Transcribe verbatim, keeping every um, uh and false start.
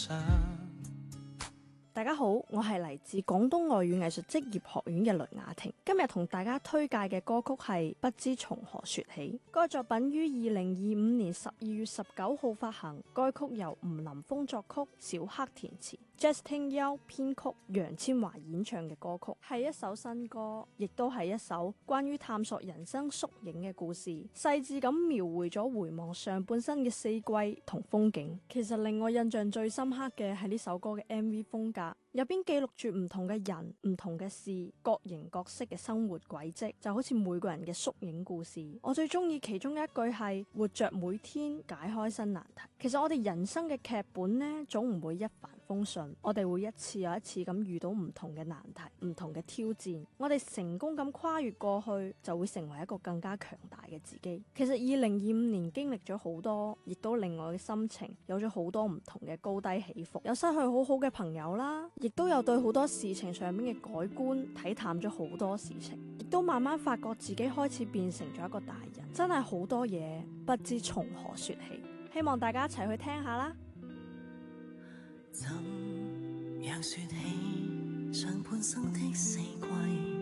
大家好，我係嚟自廣東外語藝術職業學院嘅雷雅婷，今日同大家推介嘅歌曲係《不知從何說起》。該作品於二零二五年十二月十九號發行，該曲由吳林峰作曲，小黑填詞，Justin Yao 編曲，楊千嬅演唱嘅歌曲，係一首新歌，亦都係一首關於探索人生縮影嘅故事，細緻咁描繪咗回望上半生嘅四季同風景。其實令我印象最深刻嘅係呢首歌嘅 M V 風格。入邊記錄住唔同嘅人、唔同嘅事、各形各色嘅生活軌跡，就好似每個人嘅縮影故事。我最中意其中一句係活着每天解開新難題。其實我哋人生嘅劇本呢，總唔會一帆風順，我哋會一次又一次咁遇到唔同嘅難題、唔同嘅挑戰。我哋成功咁跨越過去，就會成為一個更加強大嘅自己。其實二零二五年經歷咗好多，亦都令我嘅心情有咗好多唔同嘅高低起伏，有失去好好嘅朋友啦。亦都有對好多事情上面嘅改觀，睇淡咗好多事情，亦都慢慢發覺自己開始變成咗一個大人，真係好多嘢不知從何說起。希望大家一齊去聽下啦。 怎樣說起上半生的四季，